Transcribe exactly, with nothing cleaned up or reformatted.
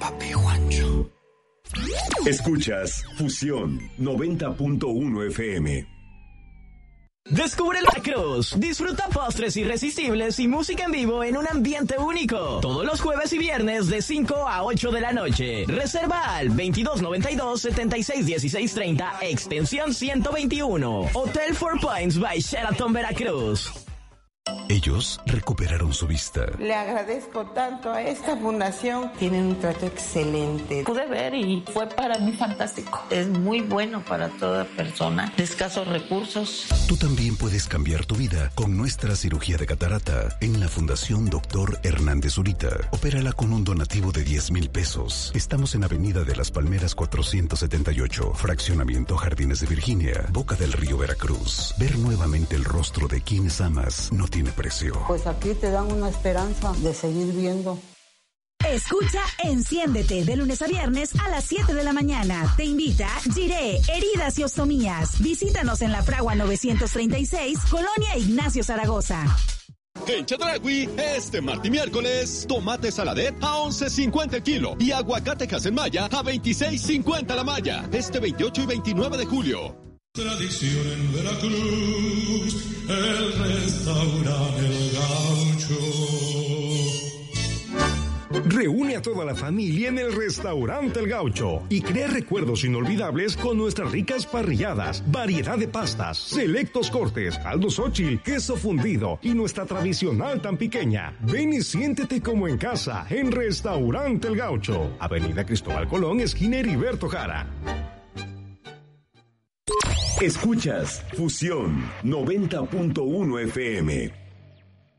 Papi Juancho. Escuchas Fusión noventa punto uno F M. Descubre La Cruz. Disfruta postres irresistibles y música en vivo en un ambiente único. Todos los jueves y viernes de cinco a ocho de la noche. Reserva al veintidós noventa y dos, setenta y seis dieciséis treinta, extensión ciento veintiuno. Hotel Four Points by Sheraton Veracruz. Ellos recuperaron su vista. Le agradezco tanto a esta fundación. Tienen un trato excelente. Pude ver y fue para mí fantástico. Es muy bueno para toda persona de escasos recursos. Tú también puedes cambiar tu vida con nuestra cirugía de catarata en la Fundación Doctor Hernández Zurita. Opérala con un donativo de diez mil pesos. Estamos en Avenida de las Palmeras cuatrocientos setenta y ocho, Fraccionamiento Jardines de Virginia, Boca del Río, Veracruz. Ver nuevamente el rostro de quienes amas no tiene precio. Pues aquí te dan una esperanza de seguir viendo. Escucha Enciéndete de lunes a viernes a las siete de la mañana. Te invita Giré, Heridas y Ostomías. Visítanos en La Fragua novecientos treinta y seis, Colonia Ignacio Zaragoza. En Chedraui, este martes y miércoles, tomate saladet a once cincuenta el kilo y aguacate Hasenmaya a veintiséis cincuenta la malla. Este veintiocho y veintinueve de julio. Tradición en Veracruz, el restaurante El Gaucho. Reúne a toda la familia en el restaurante El Gaucho y crea recuerdos inolvidables con nuestras ricas parrilladas, variedad de pastas, selectos cortes, caldo Xóchitl, queso fundido y nuestra tradicional tan pequeña. Ven y siéntete como en casa en Restaurante El Gaucho, Avenida Cristóbal Colón, esquina Heriberto Jara. Escuchas Fusión noventa punto uno F M.